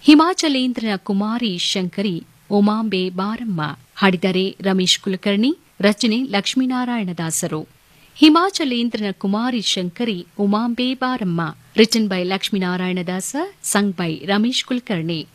ಹಿಮಾಚಲೇಂದ್ರನ ಕುಮಾರಿ ಶಂಕರಿ ಉಮಾಂಬೆ ಬಾರಮ್ಮ. ಹಾಡಿದರೆ ರಮೇಶ್ ಕುಲಕರ್ಣಿ. ರಚನೆ ಲಕ್ಷ್ಮೀನಾರಾಯಣದಾಸರು. ಹಿಮಾಚಲೇಂದ್ರನ ಕುಮಾರಿ ಶಂಕರಿ ಉಮಾಂಬೆ ಬಾರಮ್ಮ. Written by ಲಕ್ಷ್ಮೀನಾರಾಯಣದಾಸ. Sung by Ramesh Kulkarni.